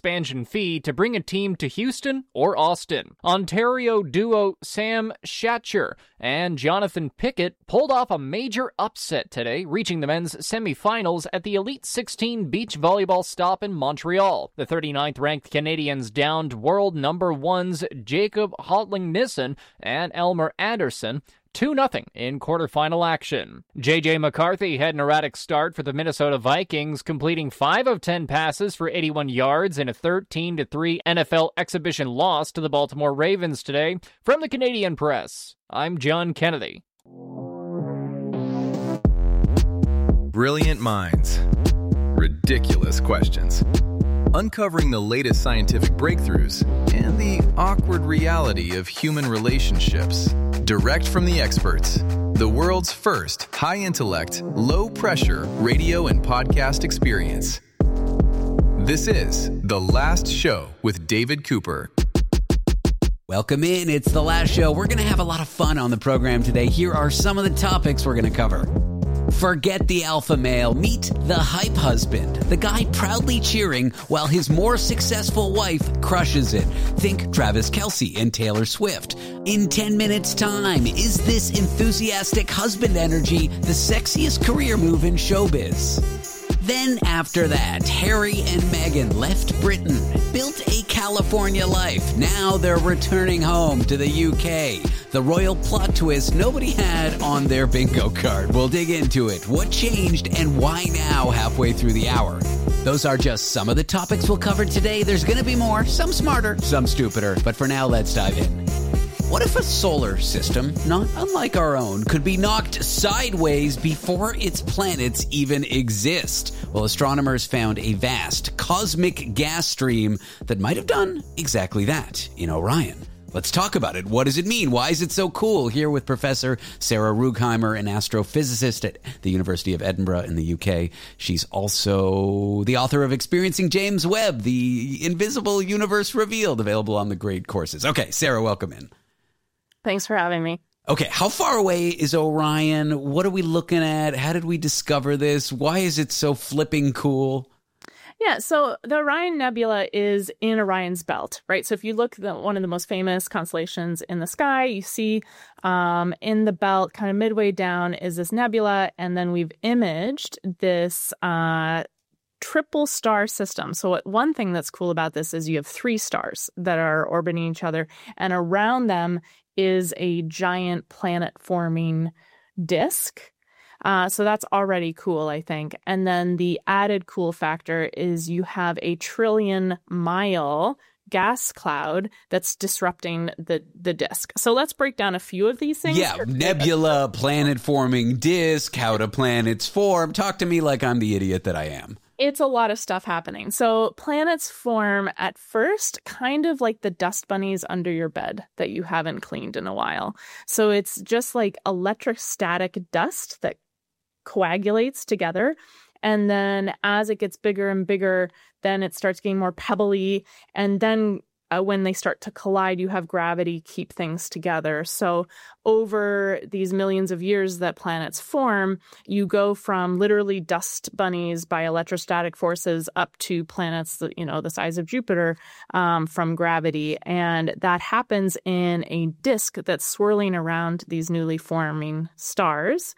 expansion fee to bring a team to Houston or Austin. Ontario duo Sam Schatcher and Jonathan Pickett pulled off a major upset today, reaching the men's semifinals at the Elite 16 beach volleyball stop in Montreal. The 39th-ranked Canadians downed world number ones Jacob Hotling-Nissen and Elmer Anderson 2-0 in quarterfinal action. J.J. McCarthy had an erratic start for the Minnesota Vikings, completing 5 of 10 passes for 81 yards in a 13-3 NFL exhibition loss to the Baltimore Ravens today. From the Canadian Press, I'm John Kennedy. Brilliant minds. Ridiculous questions. Uncovering the latest scientific breakthroughs and the awkward reality of human relationships. Direct from the experts. The world's first high-intellect, low-pressure radio and podcast experience. This is The Last Show with David Cooper. Welcome in. It's The Last Show. We're going to have a lot of fun on the program today. Here are some of the topics we're going to cover. Forget the alpha male. Meet the hype husband. The guy proudly cheering while his more successful wife crushes it. Think Travis Kelce and Taylor Swift. In 10 minutes' time, is this enthusiastic husband energy the sexiest career move in showbiz? Then after that, Harry and Meghan left Britain, built a California life. Now they're returning home to the UK. The royal plot twist nobody had on their bingo card. We'll dig into it. What changed and why now halfway through the hour? Those are just some of the topics we'll cover today. There's going to be more, some smarter, some stupider. But for now, let's dive in. What if a solar system, not unlike our own, could be knocked sideways before its planets even exist? Well, astronomers found a vast cosmic gas stream that might have done exactly that in Orion. Let's talk about it. What does it mean? Why is it so cool? Here with Professor Sarah Rugheimer, an astrophysicist at the University of Edinburgh in the UK. She's also the author of Experiencing James Webb, The Invisible Universe Revealed, available on the Grade courses. Okay, Sarah, welcome in. Thanks for having me. Okay, how far away is Orion? What are we looking at? How did we discover this? Why is it so flipping cool? Yeah, so the Orion Nebula is in Orion's belt, right? So if you look at one of the most famous constellations in the sky, you see in the belt, kind of midway down, is this nebula, and then we've imaged this triple star system. So one thing that's cool about this is you have 3 stars that are orbiting each other, and around them is a giant planet-forming disk. So that's already cool, I think. And then the added cool factor is you have a 1 trillion-mile gas cloud that's disrupting the disk. So let's break down a few of these things. Yeah, nebula, planet-forming disk, how do planets form? Talk to me like I'm the idiot that I am. It's a lot of stuff happening. So planets form at first kind of like the dust bunnies under your bed that you haven't cleaned in a while. So it's just like electrostatic dust that coagulates together. And then as it gets bigger and bigger, then it starts getting more pebbly. And then when they start to collide, you have gravity keep things together. So over these millions of years that planets form, you go from literally dust bunnies by electrostatic forces up to planets, the size of Jupiter from gravity. And that happens in a disk that's swirling around these newly forming stars.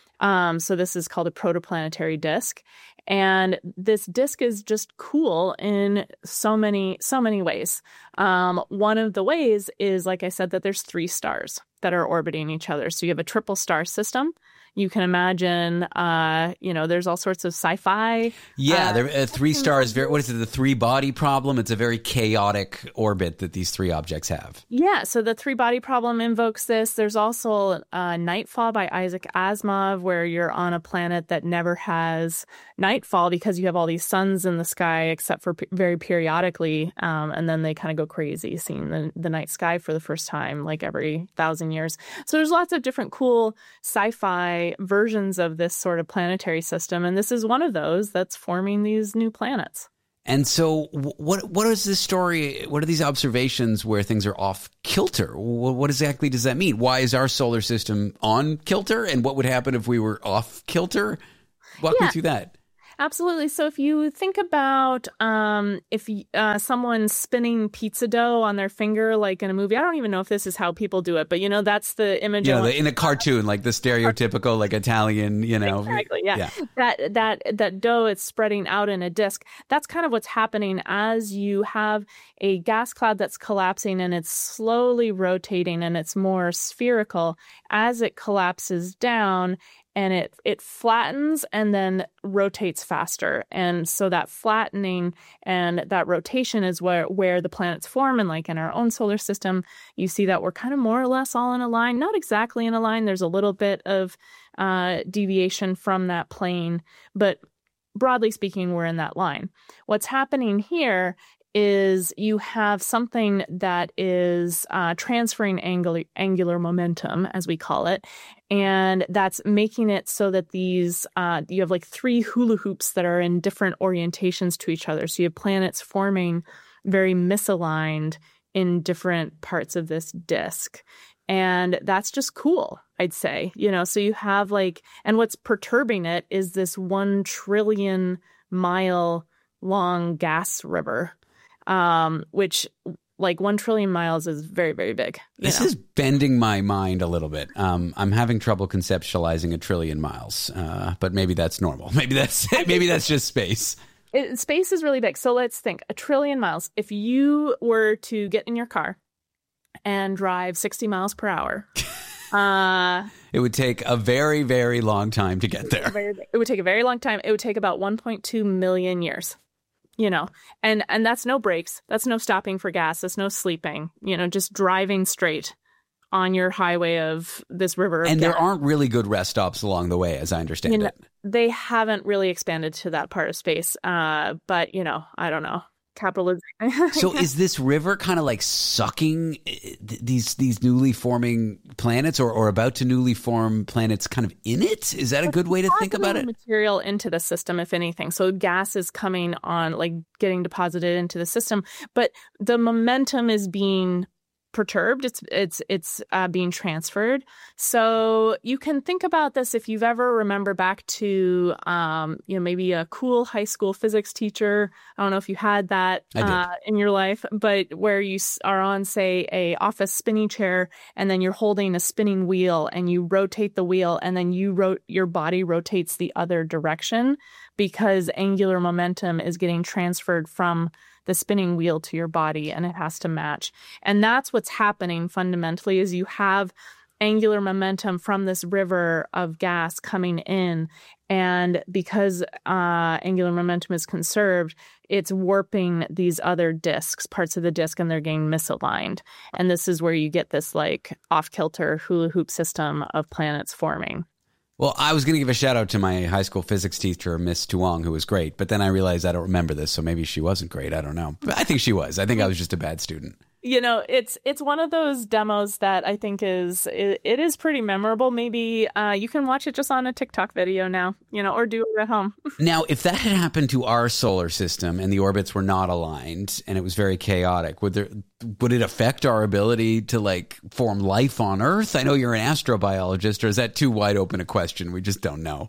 So this is called a protoplanetary disk. And this disk is just cool in so many ways. One of the ways is, like I said, that there's 3 stars that are orbiting each other. So you have a triple star system. You can imagine, there's all sorts of sci-fi. Yeah, there are 3 stars. What is it, the 3-body problem? It's a very chaotic orbit that these 3 objects have. Yeah, so the 3-body problem invokes this. There's also Nightfall by Isaac Asimov, where you're on a planet that never has nightfall because you have all these suns in the sky, except for very periodically, and then they kind of go crazy seeing the night sky for the first time, like every 1,000 years. So there's lots of different cool sci-fi versions of this sort of planetary system, and this is one of those that's forming these new planets. And so what is this story? What are these observations where things are off kilter? What exactly does that mean? Why is our solar system on kilter? And what would happen if we were off kilter? Walk me through that. Absolutely. So if you think about if someone's spinning pizza dough on their finger, like in a movie, I don't even know if this is how people do it, but that's the image. In a cartoon, like the stereotypical, like Italian, Exactly. Yeah. That dough is spreading out in a disc. That's kind of what's happening as you have a gas cloud that's collapsing and it's slowly rotating and it's more spherical. As it collapses down, and it flattens and then rotates faster. And so that flattening and that rotation is where the planets form. And like in our own solar system, you see that we're kind of more or less all in a line, not exactly in a line. There's a little bit of deviation from that plane, but broadly speaking, we're in that line. What's happening here is you have something that is transferring angular momentum, as we call it, and that's making it so that these you have like three hula hoops that are in different orientations to each other. So you have planets forming very misaligned in different parts of this disk. And that's just cool, I'd say. So you have and what's perturbing it is this 1 trillion mile long gas river. Which 1 trillion miles is very, very big. This is bending my mind a little bit. I'm having trouble conceptualizing 1 trillion miles, but maybe that's normal. Maybe that's just space. Space is really big. So let's think 1 trillion miles. If you were to get in your car and drive 60 miles per hour, it would take a very, very long time to get there. It would take a very long time. It would take about 1.2 million years. And that's no brakes. That's no stopping for gas. That's no sleeping, just driving straight on your highway of this river. And there aren't really good rest stops along the way, as I understand it. They haven't really expanded to that part of space. But, I don't know. Capitalism. So is this river kind of like sucking these newly forming planets or about to newly form planets kind of in it? Is that a good way to think about it? Material into the system, if anything. So gas is coming on, getting deposited into the system, but the momentum is being perturbed. It's being transferred. So you can think about this if you've ever remember back to maybe a cool high school physics teacher. I don't know if you had that in your life, but where you are on, say, a office spinning chair, and then you're holding a spinning wheel, and you rotate the wheel, and then your body rotates the other direction because angular momentum is getting transferred from the spinning wheel to your body, and it has to match. And that's what's happening fundamentally is you have angular momentum from this river of gas coming in. And because angular momentum is conserved, it's warping these other disks, parts of the disk, and they're getting misaligned. And this is where you get this off-kilter hula hoop system of planets forming. Well, I was going to give a shout out to my high school physics teacher, Miss Tuong, who was great. But then I realized I don't remember this, so maybe she wasn't great. I don't know. But I think she was. I think I was just a bad student. It's one of those demos that I think it is pretty memorable. Maybe you can watch it just on a TikTok video now, or do it at home. Now, if that had happened to our solar system and the orbits were not aligned and it was very chaotic, would it affect our ability to form life on Earth? I know you're an astrobiologist, or is that too wide open a question? We just don't know.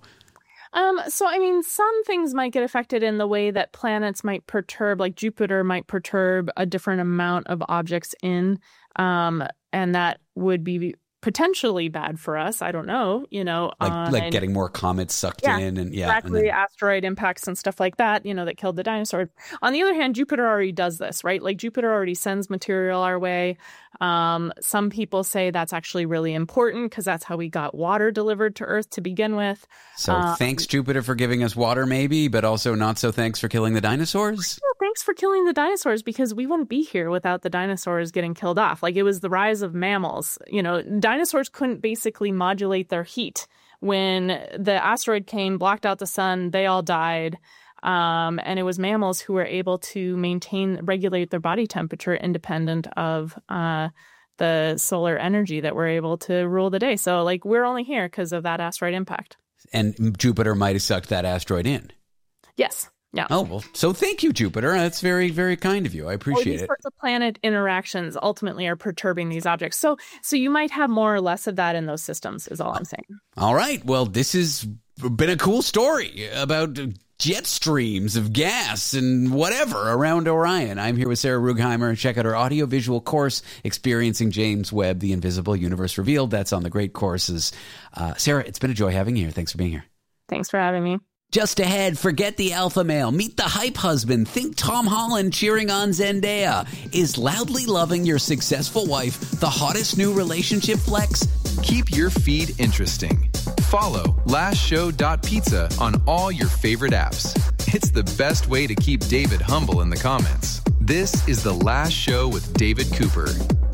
Some things might get affected in the way that planets might perturb, like Jupiter might perturb a different amount of objects in, and that would be potentially bad for us. I don't know, like getting more comets sucked in and exactly, asteroid impacts and stuff like that, that killed the dinosaurs. On the other hand, Jupiter already does this, right? Jupiter already sends material our way. Some people say that's actually really important because that's how we got water delivered to Earth to begin with. So thanks, Jupiter, for giving us water, maybe, but also not so thanks for killing the dinosaurs? Well, thanks for killing the dinosaurs, because we wouldn't be here without the dinosaurs getting killed off. It was the rise of mammals. Dinosaurs couldn't basically modulate their heat. When the asteroid came, blocked out the sun, they all died. And it was mammals who were able to regulate their body temperature independent of the solar energy that were able to rule the day. So we're only here because of that asteroid impact. And Jupiter might have sucked that asteroid in. Yes. Yeah. Oh, well, so thank you, Jupiter. That's very, very kind of you. I appreciate it. These sorts of planet interactions ultimately are perturbing these objects. So you might have more or less of that in those systems, is all I'm saying. All right. Well, this has been a cool story about jet streams of gas and whatever around Orion. I'm here with Sarah Rugheimer. Check out her audiovisual course, Experiencing James Webb, The Invisible Universe Revealed. That's on the Great Courses. Sarah, it's been a joy having you here. Thanks for being here. Thanks for having me. Just ahead, forget the alpha male. Meet the hype husband. Think Tom Holland cheering on Zendaya. Is loudly loving your successful wife the hottest new relationship flex? Keep your feed interesting. Follow lastshow.pizza on all your favorite apps. It's the best way to keep David humble in the comments. This is The Last Show with David Cooper.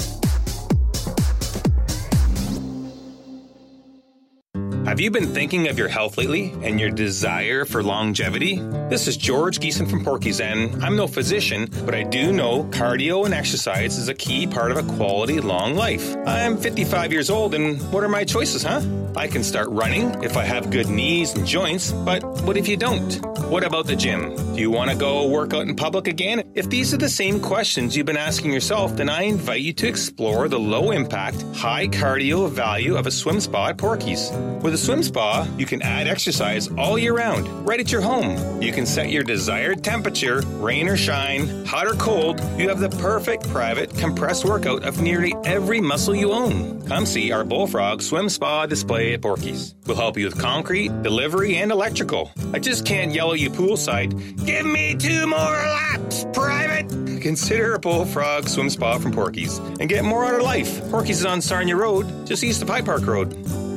Have you been thinking of your health lately and your desire for longevity? This is George Geeson from Porky's, and I'm no physician, but I do know cardio and exercise is a key part of a quality long life. I'm 55 years old, and what are my choices, huh? I can start running if I have good knees and joints, but what if you don't? What about the gym? Do you want to go work out in public again? If these are the same questions you've been asking yourself, then I invite you to explore the low-impact, high-cardio value of a swim spa at Porky's. With a swim spa, you can add exercise all year round, right at your home. You can set your desired temperature, rain or shine, hot or cold. You have the perfect private compressed workout of nearly every muscle you own. Come see our Bullfrog Swim Spa display at Porky's. We'll help you with concrete, delivery, and electrical. I just can't yell at you poolside, give me 2 more laps, private! Consider a Bullfrog Swim Spa from Porky's and get more out of life. Porky's is on Sarnia Road, just east of High Park Road.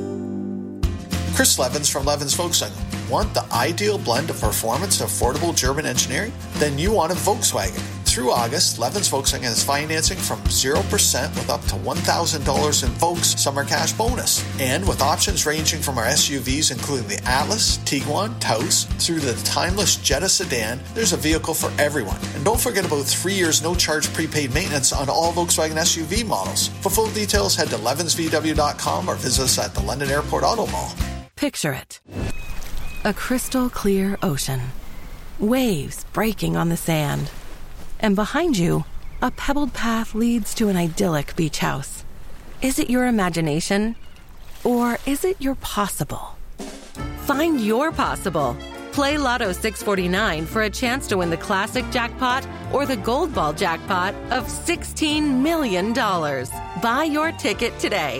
Chris Levins from Levins Volkswagen. Want the ideal blend of performance and affordable German engineering? Then you want a Volkswagen. Through August, Levins Volkswagen is financing from 0% with up to $1,000 in Volks Summer Cash Bonus. And with options ranging from our SUVs including the Atlas, Tiguan, Taos, through the timeless Jetta sedan, there's a vehicle for everyone. And don't forget about 3 years no-charge prepaid maintenance on all Volkswagen SUV models. For full details, head to levinsvw.com or visit us at the London Airport Auto Mall. Picture it. A crystal clear ocean. Waves breaking on the sand. And behind you, a pebbled path leads to an idyllic beach house. Is it your imagination? Or is it your possible? Find your possible. Play Lotto 649 for a chance to win the classic jackpot or the gold ball jackpot of $16 million. Buy your ticket today.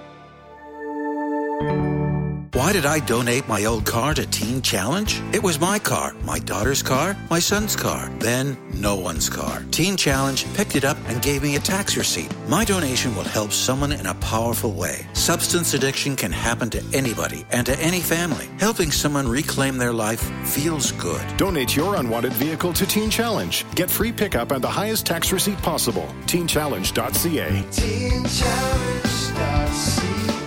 Why did I donate my old car to Teen Challenge? It was my car, my daughter's car, my son's car, then no one's car. Teen Challenge picked it up and gave me a tax receipt. My donation will help someone in a powerful way. Substance addiction can happen to anybody and to any family. Helping someone reclaim their life feels good. Donate your unwanted vehicle to Teen Challenge. Get free pickup and the highest tax receipt possible. TeenChallenge.ca. TeenChallenge.ca.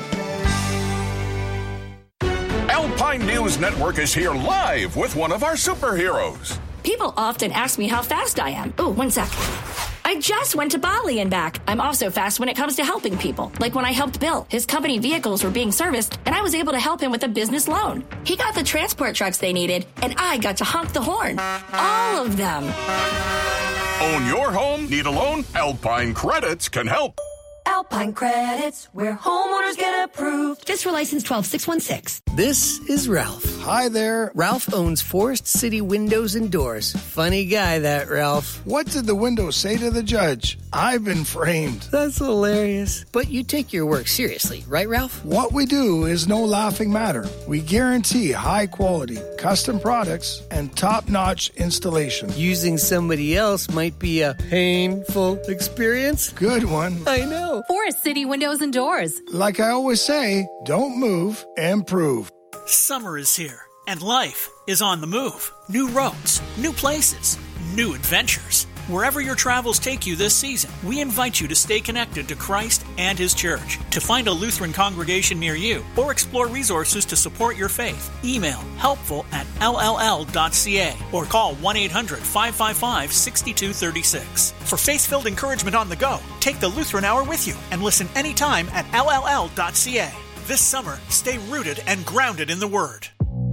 Alpine News Network is here live with one of our superheroes. People often ask me how fast I am. Oh, 1 sec. I just went to Bali and back. I'm also fast when it comes to helping people. Like when I helped Bill. His company vehicles were being serviced, and I was able to help him with a business loan. He got the transport trucks they needed, and I got to honk the horn. All of them. Own your home? Need a loan? Alpine Credits can help. Alpine Credits, where homeowners get approved. Just for license 12616. This is Ralph. Hi there. Ralph owns Forest City Windows and Doors. Funny guy, that Ralph. What did the window say to the judge? I've been framed. That's hilarious. But you take your work seriously, right, Ralph? What we do is no laughing matter. We guarantee high quality, custom products, and top-notch installation. Using somebody else might be a painful experience. Good one. I know. Forest City Windows and Doors. Like I always say, don't move, improve. Summer is here, and life is on the move. New roads, new places, new adventures. Wherever your travels take you this season, we invite you to stay connected to Christ and His Church. To find a Lutheran congregation near you or explore resources to support your faith, email helpful@lll.ca or call 1-800-555-6236. For faith-filled encouragement on the go, take the Lutheran Hour with you and listen anytime at lll.ca. This summer, stay rooted and grounded in the Word.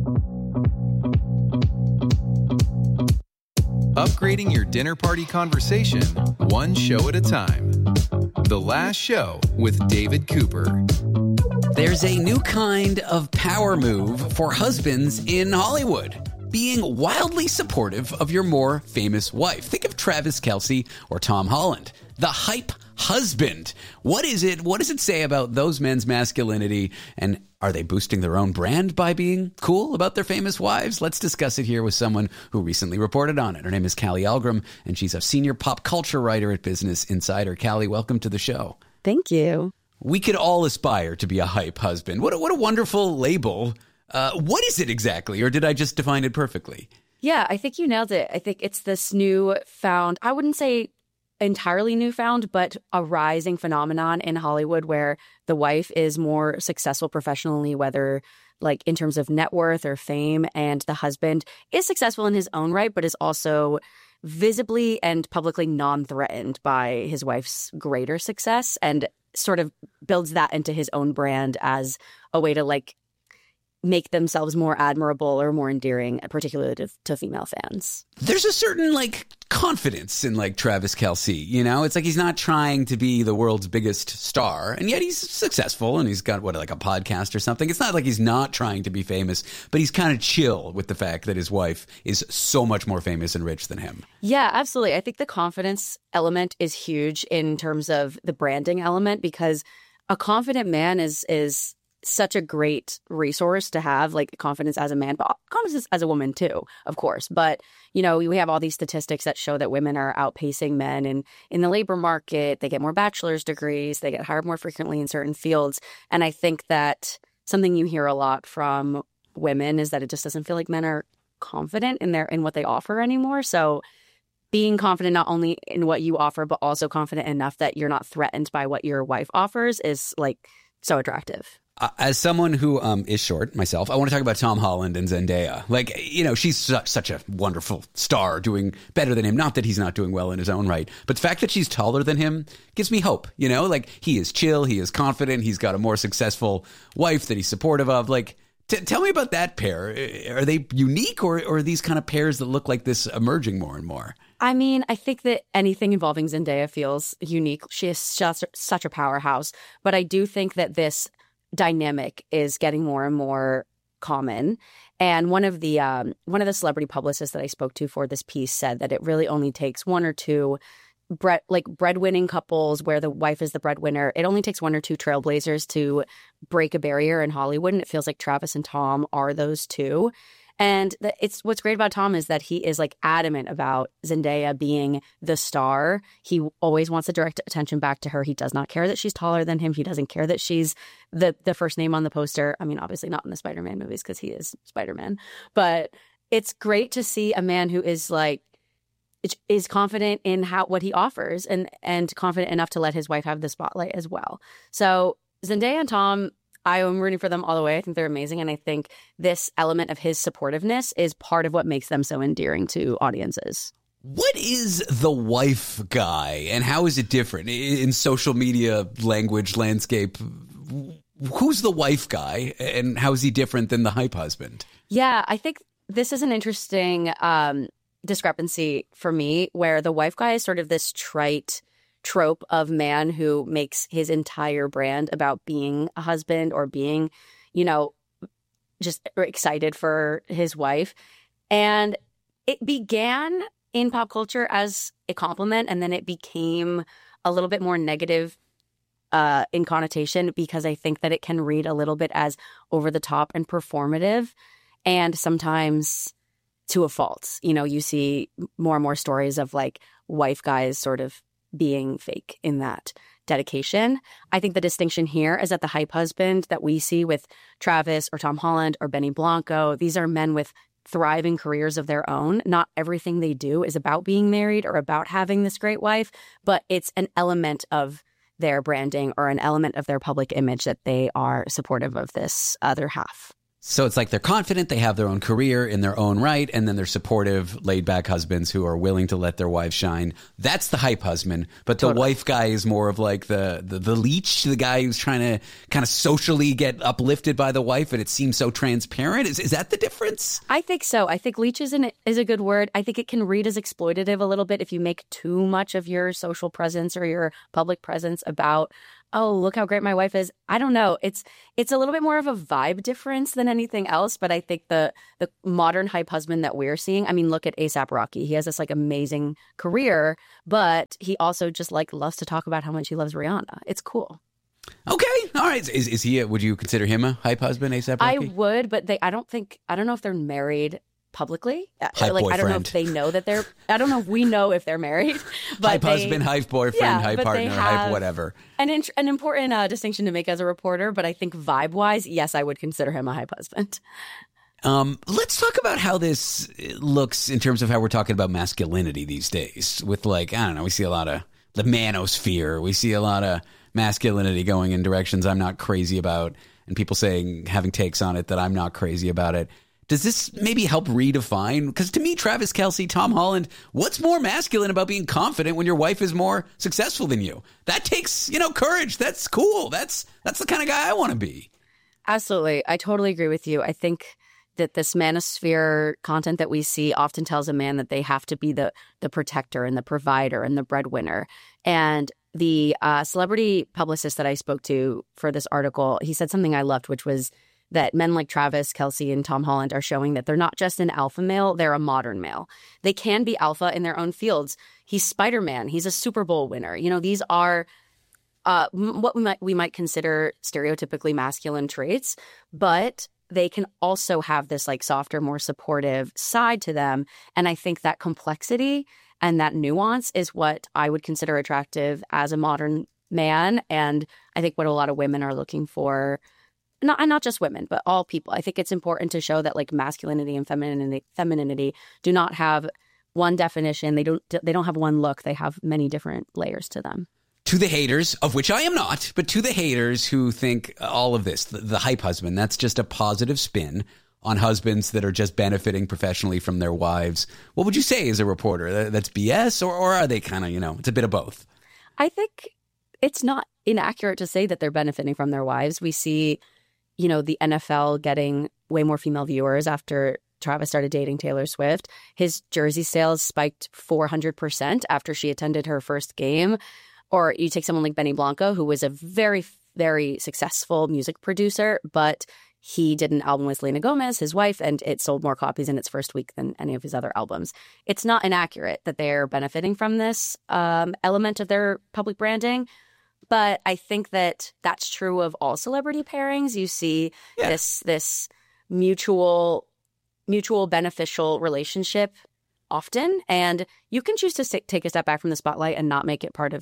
Upgrading your dinner party conversation, one show at a time. The Last Show with David Cooper. There's a new kind of power move for husbands in Hollywood. being wildly supportive of your more famous wife. Think of Travis Kelce or Tom Holland. The hype husband. What is it? What does it say about those men's masculinity? And are they boosting their own brand by being cool about their famous wives? Let's discuss it here with someone who recently reported on it. Her name is Callie Algram, and she's a senior pop culture writer at Business Insider. Callie, welcome to the show. Thank you. We could all aspire to be a hype husband. What a wonderful label. What is it exactly? Or did I just define it perfectly? Yeah, I think you nailed it. I think it's this newfound, I wouldn't say entirely newfound, but a rising phenomenon in Hollywood where the wife is more successful professionally, whether like in terms of net worth or fame, and the husband is successful in his own right, but is also visibly and publicly non-threatened by his wife's greater success, and sort of builds that into his own brand as a way to like make themselves more admirable or more endearing, particularly to female fans. There's a certain like confidence in like Travis Kelce, you know? It's like he's not trying to be the world's biggest star, and yet he's successful, and he's got like a podcast or something. It's not like he's not trying to be famous, but he's kind of chill with the fact that his wife is so much more famous and rich than him. Yeah, absolutely. I think the confidence element is huge in terms of the branding element, because a confident man is such a great resource to have, like confidence as a man, but confidence as a woman too, of course. But, you know, we have all these statistics that show that women are outpacing men in the labor market. They get more bachelor's degrees. They get hired more frequently in certain fields. And I think that something you hear a lot from women is that it just doesn't feel like men are confident in what they offer anymore. So being confident not only in what you offer, but also confident enough that you're not threatened by what your wife offers is like so attractive. As someone who is short myself, I want to talk about Tom Holland and Zendaya. Like, you know, she's such a wonderful star, doing better than him. Not that he's not doing well in his own right, but the fact that she's taller than him gives me hope. You know, like he is chill, he is confident, he's got a more successful wife that he's supportive of. Like, tell me about that pair. Are they unique, or are these kind of pairs that look like this emerging more and more? I mean, I think that anything involving Zendaya feels unique. She is such a powerhouse, but I do think that this dynamic is getting more and more common. And one of the celebrity publicists that I spoke to for this piece said that it really only takes one or two breadwinning couples where the wife is the breadwinner. It only takes one or two trailblazers to break a barrier in Hollywood, and it feels like Travis and Tom are those two. And it's what's great about Tom is that he is like adamant about Zendaya being the star. He always wants to direct attention back to her. He does not care that she's taller than him. He doesn't care that she's the first name on the poster. I mean, obviously not in the Spider-Man movies because he is Spider-Man. But it's great to see a man who is like is confident in what he offers and confident enough to let his wife have the spotlight as well. So Zendaya and Tom, I am rooting for them all the way. I think they're amazing. And I think this element of his supportiveness is part of what makes them so endearing to audiences. What is the wife guy, and how is it different in social media language landscape? Who's the wife guy, and how is he different than the hype husband? Yeah, I think this is an interesting discrepancy for me, where the wife guy is sort of this trite trope of man who makes his entire brand about being a husband or being, you know, just excited for his wife. And it began in pop culture as a compliment, and then it became a little bit more negative in connotation, because I think that it can read a little bit as over the top and performative, and sometimes to a fault. You know, you see more and more stories of like wife guys sort of being fake in that dedication. I think the distinction here is that the hype husband that we see with Travis or Tom Holland or Benny Blanco, these are men with thriving careers of their own. Not everything they do is about being married or about having this great wife, but it's an element of their branding or an element of their public image that they are supportive of this other half. So it's like they're confident, they have their own career in their own right, and then they're supportive, laid-back husbands who are willing to let their wives shine. That's the hype husband. But the wife guy is more of like the leech, the guy who's trying to kind of socially get uplifted by the wife, and it seems so transparent. Is that the difference? I think so. I think leech is a good word. I think it can read as exploitative a little bit if you make too much of your social presence or your public presence about oh, look how great my wife is. I don't know. It's a little bit more of a vibe difference than anything else. But I think the modern hype husband that we're seeing, I mean, look at A$AP Rocky. He has this like amazing career, but he also just like loves to talk about how much he loves Rihanna. It's cool. Okay. All right. Is he, would you consider him a hype husband, A$AP Rocky? I would, but I don't know if they're married publicly. Hype boyfriend. I don't know if they know that I don't know if we know if they're married. But hype husband, hype boyfriend, hype partner, hype whatever. An important distinction to make as a reporter, but I think vibe-wise, yes, I would consider him a hype husband. Let's talk about how this looks in terms of how we're talking about masculinity these days. With like, I don't know, we see a lot of the manosphere. We see a lot of masculinity going in directions I'm not crazy about, and people having takes on it that I'm not crazy about it. Does this maybe help redefine? Because to me, Travis Kelce, Tom Holland, what's more masculine about being confident when your wife is more successful than you? That takes, courage. That's cool. That's the kind of guy I want to be. Absolutely. I totally agree with you. I think that this manosphere content that we see often tells a man that they have to be the protector and the provider and the breadwinner. And the celebrity publicist that I spoke to for this article, he said something I loved, which was that men like Travis Kelce and Tom Holland are showing that they're not just an alpha male, they're a modern male. They can be alpha in their own fields. He's Spider-Man. He's a Super Bowl winner. These are what we might consider stereotypically masculine traits, but they can also have this like softer, more supportive side to them. And I think that complexity and that nuance is what I would consider attractive as a modern man. And I think what a lot of women are looking for. Not just women, but all people. I think it's important to show that like masculinity and femininity do not have one definition. They don't have one look. They have many different layers to them. To the haters, of which I am not, but to the haters who think all of this, the hype husband, that's just a positive spin on husbands that are just benefiting professionally from their wives. What would you say as a reporter? That's BS, or are they kind of, it's a bit of both? I think it's not inaccurate to say that they're benefiting from their wives. We see the NFL getting way more female viewers after Travis started dating Taylor Swift. His jersey sales spiked 400% after she attended her first game. Or you take someone like Benny Blanco, who was a very, very successful music producer, but he did an album with Selena Gomez, his wife, and it sold more copies in its first week than any of his other albums. It's not inaccurate that they're benefiting from this element of their public branding. But I think that that's true of all celebrity pairings. You see this mutual beneficial relationship often, and you can choose to take a step back from the spotlight and not make it part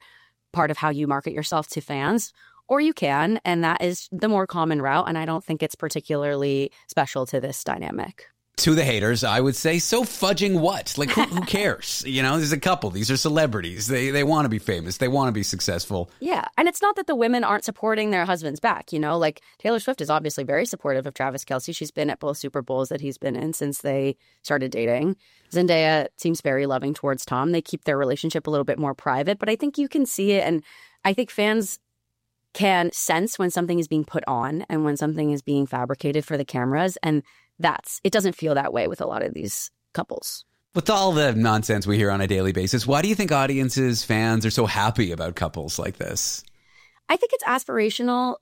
of how you market yourself to fans, or you can, and that is the more common route. And I don't think it's particularly special to this dynamic. To the haters, I would say, so fudging what? Like, who cares? There's a couple. These are celebrities. They want to be famous. They want to be successful. Yeah. And it's not that the women aren't supporting their husbands back. Like Taylor Swift is obviously very supportive of Travis Kelce. She's been at both Super Bowls that he's been in since they started dating. Zendaya seems very loving towards Tom. They keep their relationship a little bit more private, but I think you can see it. And I think fans can sense when something is being put on and when something is being fabricated for the cameras. And it doesn't feel that way with a lot of these couples. With all the nonsense we hear on a daily basis, why do you think audiences, fans are so happy about couples like this? I think it's aspirational.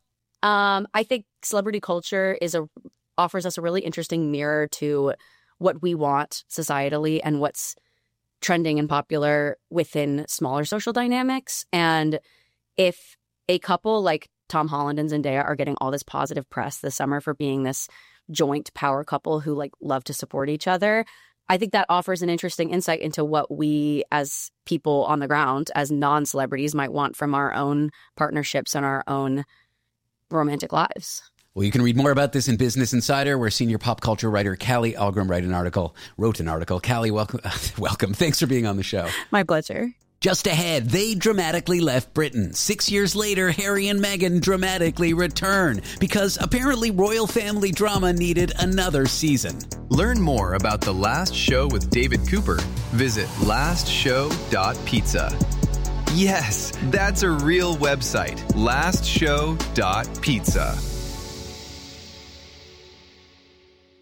I think celebrity culture offers us a really interesting mirror to what we want societally and what's trending and popular within smaller social dynamics. And if a couple like Tom Holland and Zendaya are getting all this positive press this summer for being this joint power couple who love to support each other, I think that offers an interesting insight into what we as people on the ground, as non-celebrities, might want from our own partnerships and our own romantic lives. Well, you can read more about this in Business Insider, where senior pop culture writer Callie Algram wrote an article. Callie, welcome. Thanks for being on the show. My pleasure. Just ahead, they dramatically left Britain. 6 years later, Harry and Meghan dramatically return because apparently royal family drama needed another season. Learn more about The Last Show with David Cooper. Visit lastshow.pizza. Yes, that's a real website. lastshow.pizza.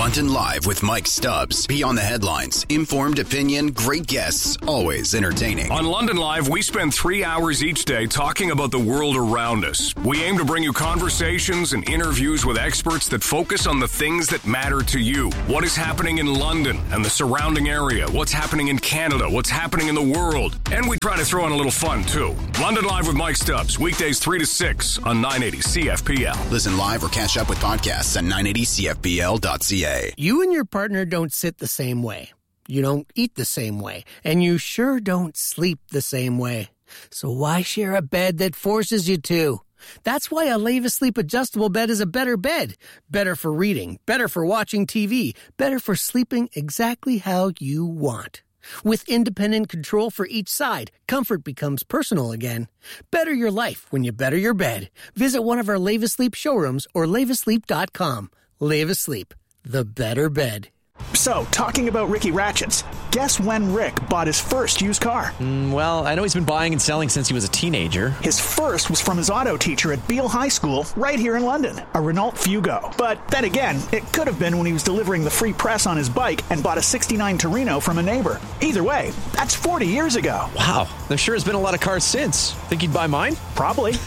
London Live with Mike Stubbs. Beyond the headlines, informed opinion, great guests, always entertaining. On London Live, we spend 3 hours each day talking about the world around us. We aim to bring you conversations and interviews with experts that focus on the things that matter to you. What is happening in London and the surrounding area? What's happening in Canada? What's happening in the world? And we try to throw in a little fun, too. London Live with Mike Stubbs, weekdays 3 to 6 on 980 CFPL. Listen live or catch up with podcasts at 980CFPL.ca. You and your partner don't sit the same way. You don't eat the same way. And you sure don't sleep the same way. So why share a bed that forces you to? That's why a Leva Sleep adjustable bed is a better bed. Better for reading, better for watching TV, better for sleeping exactly how you want. With independent control for each side, comfort becomes personal again. Better your life when you better your bed. Visit one of our Leva Sleep showrooms or levasleep.com. Leva Sleep, the better bed. So, talking about Ricky Ratchets, guess when Rick bought his first used car? Well, I know he's been buying and selling since he was a teenager. His first was from his auto teacher at Beale High School, right here in London, a Renault Fugo. But then again, it could have been when he was delivering the free press on his bike and bought a '69 Torino from a neighbor. Either way, that's 40 years ago. Wow, there sure has been a lot of cars since. Think he'd buy mine? Probably.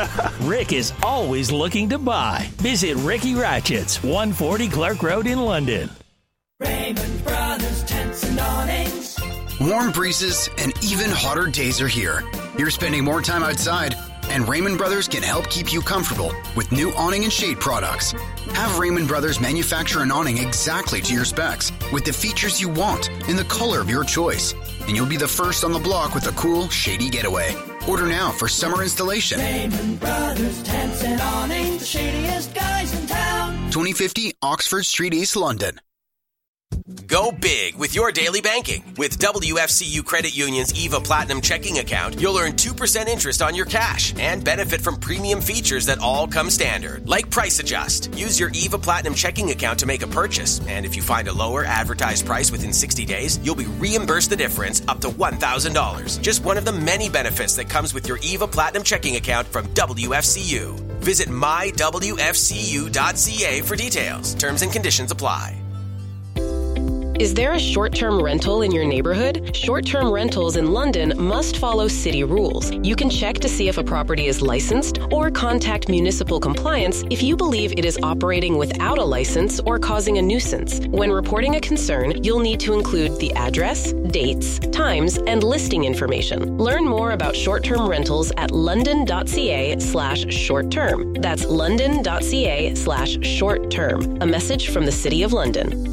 Rick is always looking to buy. Visit Ricky Ratchets, 140 Clark Road in London. Raymond Brothers Tents and Awnings. Warm breezes and even hotter days are here. You're spending more time outside, and Raymond Brothers can help keep you comfortable with new awning and shade products. Have Raymond Brothers manufacture an awning exactly to your specs, with the features you want in the color of your choice. And you'll be the first on the block with a cool, shady getaway. Order now for summer installation. Raymond Brothers Tents and Awnings, the shadiest guys in town. 2050 Oxford Street, East London. Go big with your daily banking. With WFCU Credit Union's EVA Platinum checking account, you'll earn 2% interest on your cash and benefit from premium features that all come standard, like Price Adjust. Use your EVA Platinum checking account to make a purchase, and if you find a lower advertised price within 60 days, you'll be reimbursed the difference up to $1,000. Just one of the many benefits that comes with your EVA Platinum checking account from WFCU. Visit mywfcu.ca for details. Terms and conditions apply. Is there a short-term rental in your neighborhood? Short-term rentals in London must follow city rules. You can check to see if a property is licensed or contact municipal compliance if you believe it is operating without a license or causing a nuisance. When reporting a concern, you'll need to include the address, dates, times, and listing information. Learn more about short-term rentals at london.ca/short-term. That's london.ca/short-term. A message from the City of London.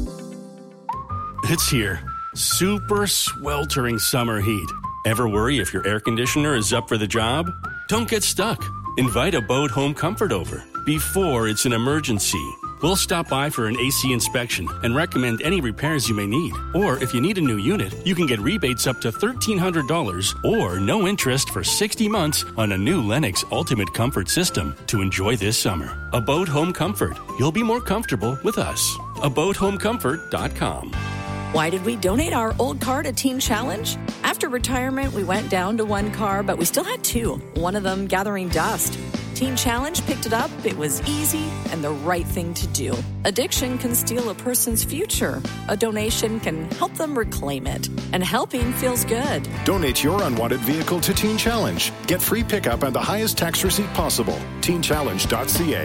It's here. Super sweltering summer heat. Ever worry if your air conditioner is up for the job? Don't get stuck. Invite Abode Home Comfort over before it's an emergency. We'll stop by for an AC inspection and recommend any repairs you may need. Or if you need a new unit, you can get rebates up to $1,300 or no interest for 60 months on a new Lennox Ultimate Comfort system to enjoy this summer. Abode Home Comfort. You'll be more comfortable with us. AbodeHomeComfort.com. Why did we donate our old car to Teen Challenge? After retirement, we went down to one car, but we still had two, one of them gathering dust. Teen Challenge picked it up, it was easy, and the right thing to do. Addiction can steal a person's future. A donation can help them reclaim it. And helping feels good. Donate your unwanted vehicle to Teen Challenge. Get free pickup and the highest tax receipt possible. TeenChallenge.ca.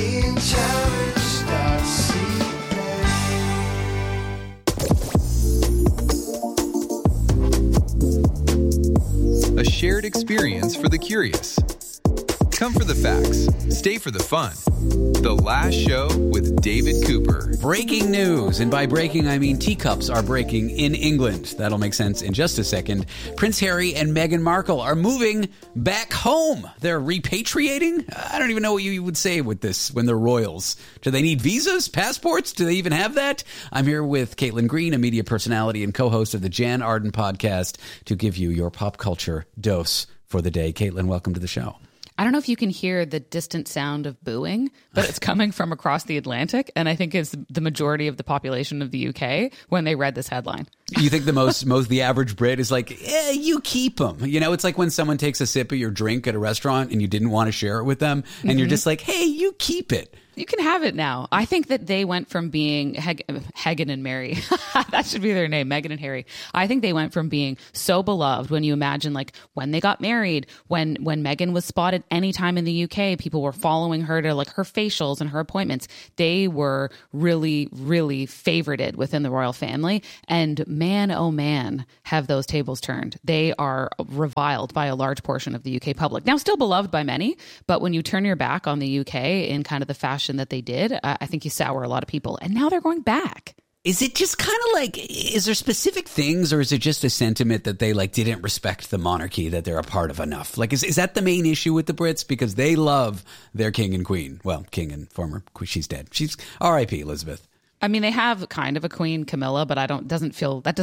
TeenChallenge.ca. A shared experience for the curious. Come for the facts, stay for the fun. The Last Show with David Cooper. Breaking news, and by breaking I mean teacups are breaking in England. That'll make sense in just a second. Prince Harry and Meghan Markle are moving back home. They're repatriating? I don't even know what you would say with this when they're royals. Do they need visas, passports? Do they even have that? I'm here with Caitlin Green, a media personality and co-host of the Jan Arden podcast, to give you your pop culture dose for the day. Caitlin, welcome to the show. I don't know if you can hear the distant sound of booing, but it's coming from across the Atlantic, and I think it's the majority of the population of the UK when they read this headline. You think the average Brit is like, you keep them. You know, it's like when someone takes a sip of your drink at a restaurant and you didn't want to share it with them, and you're just like, hey, you keep it. You can have it now. I think that they went from being Hagen and Mary. That should be their name, Meghan and Harry. I think they went from being so beloved when you imagine like when they got married, when Meghan was spotted anytime in the UK, people were following her to like her facials and her appointments. They were really, really favorited within the royal family. And man, oh man, have those tables turned. They are reviled by a large portion of the UK public. Now, still beloved by many, but when you turn your back on the UK in kind of the fashion that they did, I think you sour a lot of people. And now they're going back. Is it just kind of like, is there specific things, or is it just a sentiment that they like didn't respect the monarchy that they're a part of enough? Like, is that the main issue with the Brits? Because they love their king and queen. Well, king and former queen. She's dead. She's R.I.P. Elizabeth. I mean, they have kind of a queen, Camilla, but that doesn't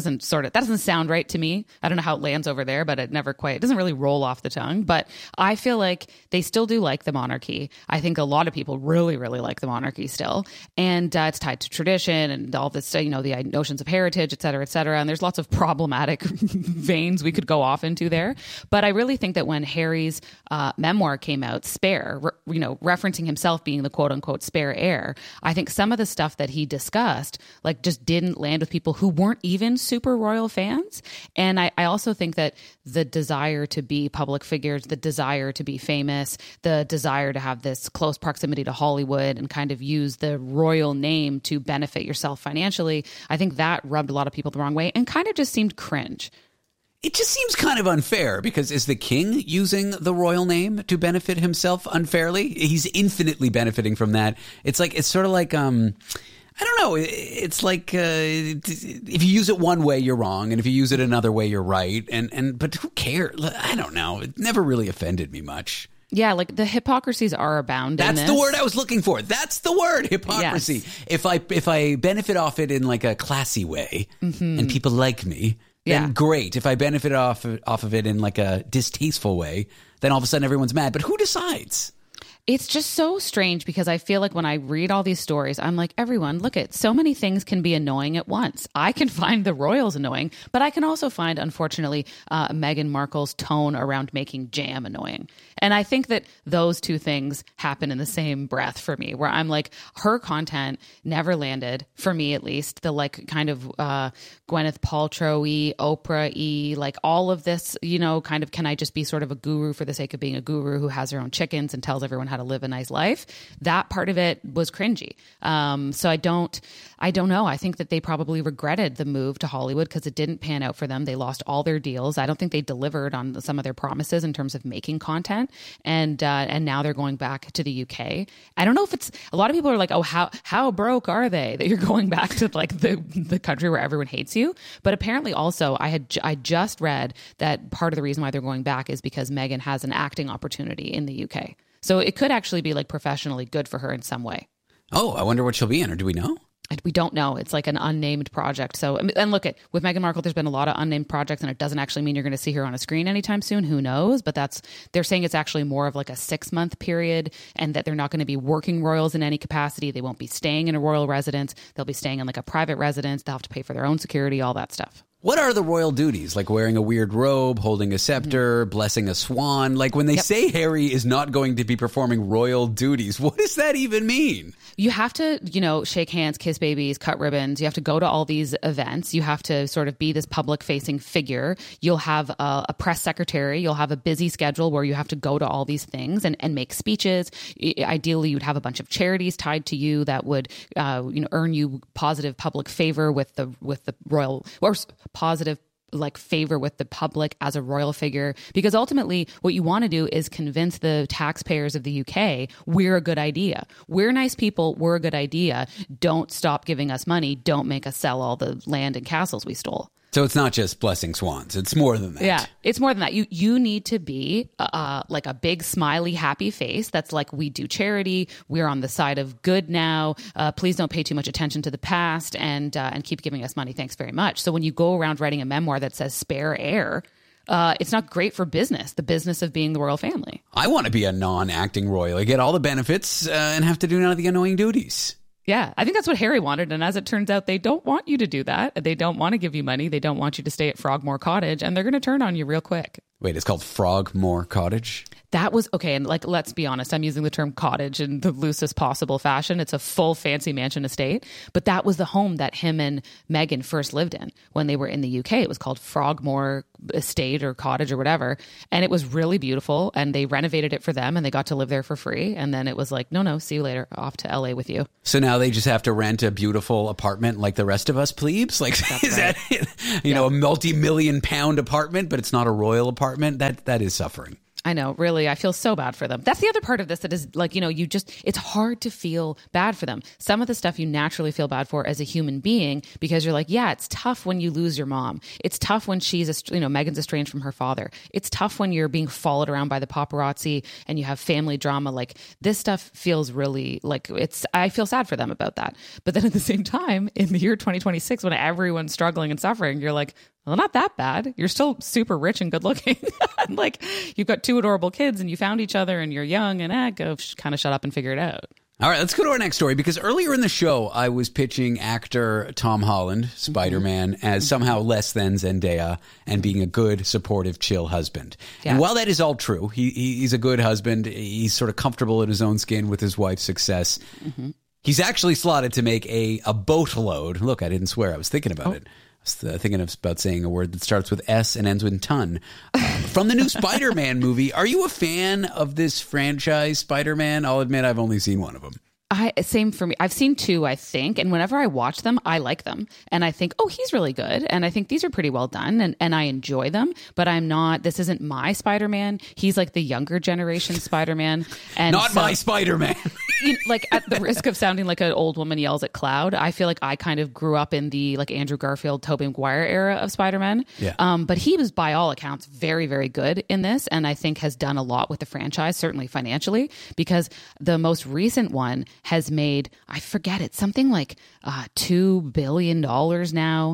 sound right to me. I don't know how it lands over there, but it doesn't really roll off the tongue. But I feel like they still do like the monarchy. I think a lot of people really, really like the monarchy still. And it's tied to tradition and all this, the notions of heritage, et cetera, et cetera. And there's lots of problematic veins we could go off into there. But I really think that when Harry's memoir came out, Spare, referencing himself being the quote unquote spare heir, I think some of the stuff that he discussed like just didn't land with people who weren't even super royal fans. And I also think that the desire to be public figures, the desire to be famous, the desire to have this close proximity to Hollywood and kind of use the royal name to benefit yourself financially, I think that rubbed a lot of people the wrong way and kind of just seemed cringe. It just seems kind of unfair, because is the king using the royal name to benefit himself unfairly? He's infinitely benefiting from that. It's sort of like, I don't know. It's like if you use it one way, you're wrong, and if you use it another way, you're right. But who cares? I don't know. It never really offended me much. Yeah, like the hypocrisies are abound. That's the word I was looking for. That's the word, hypocrisy. Yes. If I benefit off it in like a classy way, and people like me, then great. If I benefit off of it in like a distasteful way, then all of a sudden everyone's mad. But who decides? It's just so strange, because I feel like when I read all these stories, I'm like, everyone, look at so many things can be annoying at once. I can find the royals annoying, but I can also find, unfortunately, Meghan Markle's tone around making jam annoying. And I think that those two things happen in the same breath for me, where I'm like, her content never landed, for me at least, the like kind of Gwyneth Paltrow-y, Oprah-y, like all of this, kind of, can I just be sort of a guru for the sake of being a guru who has her own chickens and tells everyone how to live a nice life? That part of it was cringy. So I don't know. I think that they probably regretted the move to Hollywood because it didn't pan out for them. They lost all their deals. I don't think they delivered on some of their promises in terms of making content. And now they're going back to the UK. I don't know if it's, a lot of people are like, oh, how broke are they that you're going back to like the country where everyone hates you? But apparently also I just read that part of the reason why they're going back is because Meghan has an acting opportunity in the UK. So it could actually be like professionally good for her in some way. Oh, I wonder what she'll be in, or do we know? We don't know. It's like an unnamed project. So, and look, with Meghan Markle, there's been a lot of unnamed projects, and it doesn't actually mean you're going to see her on a screen anytime soon. Who knows? But they're saying it's actually more of like a 6-month period, and that they're not going to be working royals in any capacity. They won't be staying in a royal residence. They'll be staying in like a private residence. They'll have to pay for their own security, all that stuff. What are the royal duties? Like wearing a weird robe, holding a scepter, blessing a swan? Like when they say Harry is not going to be performing royal duties, what does that even mean? You have to, shake hands, kiss babies, cut ribbons. You have to go to all these events. You have to sort of be this public-facing figure. You'll have a press secretary. You'll have a busy schedule where you have to go to all these things and make speeches. Ideally, you'd have a bunch of charities tied to you that would, earn you positive public favor with the royal, or positive like favor with the public as a royal figure, because ultimately what you want to do is convince the taxpayers of the UK we're a good idea. We're nice people. We're a good idea. Don't stop giving us money. Don't make us sell all the land and castles we stole. So it's not just blessing swans. It's more than that. Yeah, it's more than that. You need to be like a big, smiley, happy face. That's like, we do charity. We're on the side of good now. Please don't pay too much attention to the past and keep giving us money. Thanks very much. So when you go around writing a memoir that says spare heir, it's not great for business, the business of being the royal family. I want to be a non-acting royal. I get all the benefits and have to do none of the annoying duties. Yeah, I think that's what Harry wanted. And as it turns out, they don't want you to do that. They don't want to give you money. They don't want you to stay at Frogmore Cottage, and they're going to turn on you real quick. Wait, it's called Frogmore Cottage? That was okay. And like, let's be honest, I'm using the term cottage in the loosest possible fashion. It's a full fancy mansion estate, but that was the home that him and Meghan first lived in when they were in the UK. It was called Frogmore Estate or Cottage or whatever. And it was really beautiful. And they renovated it for them and they got to live there for free. And then it was like, no, see you later. Off to LA with you. So now they just have to rent a beautiful apartment like the rest of us plebes? Like, is that, you know, a multi-million pound apartment, but it's not a royal apartment? That is suffering. I know, really. I feel so bad for them. That's the other part of this that is like, you know, it's hard to feel bad for them. Some of the stuff you naturally feel bad for as a human being because you're like, yeah, it's tough when you lose your mom. It's tough when Meghan's estranged from her father. It's tough when you're being followed around by the paparazzi and you have family drama. Like this stuff feels really like I feel sad for them about that. But then at the same time, in the year 2026, when everyone's struggling and suffering, you're like, well, not that bad. You're still super rich and good looking. Like you've got two adorable kids and you found each other and you're young and go kind of shut up and figure it out. All right, let's go to our next story because earlier in the show, I was pitching actor Tom Holland, Spider-Man, as somehow less than Zendaya and being a good, supportive, chill husband. Yeah. And while that is all true, he's a good husband. He's sort of comfortable in his own skin with his wife's success. Mm-hmm. He's actually slotted to make a boatload. Look, I didn't swear. I was thinking about it. I was thinking about saying a word that starts with S and ends with ton. From the new Spider-Man movie, are you a fan of this franchise, Spider-Man? I'll admit I've only seen one of them. Same for me. I've seen two, I think. And whenever I watch them, I like them. And I think, oh, he's really good. And I think these are pretty well done. And I enjoy them. But this isn't my Spider-Man. He's like the younger generation Spider-Man. And Not my Spider-Man. Like at the risk of sounding like an old woman yells at cloud, I feel like I kind of grew up in the like Andrew Garfield, Tobey Maguire era of Spider-Man. Yeah. But he was by all accounts very, very good in this. And I think has done a lot with the franchise, certainly financially, because the most recent one has made, I forget it, something like $2 billion now.